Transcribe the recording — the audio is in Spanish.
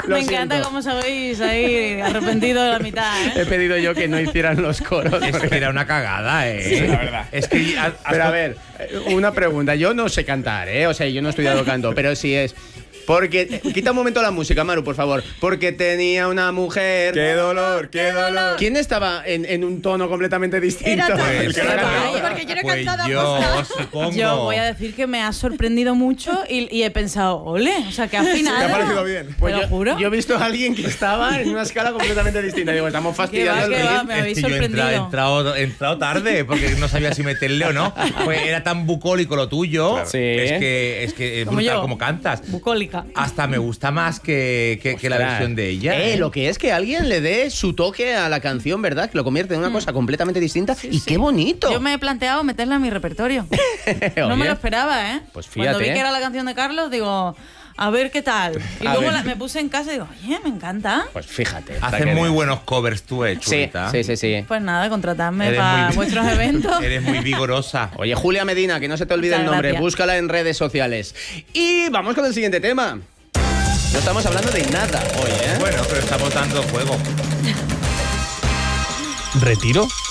Me encanta cómo sabéis ahí arrepentido de la mitad, ¿eh? He pedido yo que no hicieran los coros. Es que era una cagada, Sí, la verdad. Es que Pero a ver, una pregunta. Yo no sé cantar, ¿eh? O sea, yo no he estudiado canto, pero sí es... Porque... Quita un momento la música, Maru, por favor. Porque tenía una mujer... ¡Qué dolor, qué dolor! ¿Quién estaba en un tono completamente distinto? Era tú. Pues, Porque yo no he cantado yo aposta. supongo. Yo voy a decir que me ha sorprendido mucho y he pensado, ole, o sea, que al final... ¿Te ha parecido bien? Pues Te lo juro. yo he visto a alguien que estaba en una escala completamente distinta. Digo, estamos fastidiando el Que va, ritmo. me habéis Es que yo sorprendido. he entrado tarde porque no sabía si meterle o no. Pues era tan bucólico lo tuyo. Claro. Sí. Es que es Como brutal yo. como cantas. Bucólica. Hasta me gusta más que la versión de ella. Lo que es que alguien le dé su toque a la canción, ¿verdad? Que lo convierte en una cosa completamente distinta. Y sí. qué bonito. Yo me he planteado meterla en mi repertorio. No me Oye, lo esperaba, ¿eh? Pues fíjate, Cuando vi ¿eh? que era la canción de Carlos, digo, a ver qué tal. Y A luego ver. me puse en casa y digo, oye, me encanta. Pues fíjate. Hacen muy buenos covers tú, Sí, chulita. sí. Pues nada, contratadme Eres para muy- vuestros eventos. Eres muy vigorosa. Oye, Julia Medina, que no se te olvide Muchas el nombre, gracias. búscala en redes sociales. Y vamos con el siguiente tema. No estamos hablando de nada hoy, ¿eh? Bueno, pero estamos dando juego. ¿Retiro?